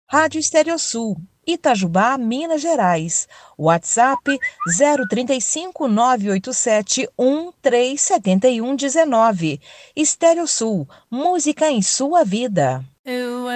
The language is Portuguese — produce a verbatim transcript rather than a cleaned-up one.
Rádio Estereosul, Itajubá, Minas Gerais. WhatsApp zero trinta e cinco, nove oito sete, um três sete um um nove. Estereosul, música em sua vida. Eu